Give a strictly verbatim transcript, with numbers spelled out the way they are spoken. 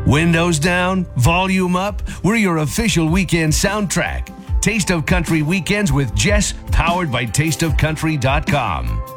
Windows down, volume up. We're your official weekend soundtrack. Taste of Country Weekends with Jess, powered by taste of country dot com.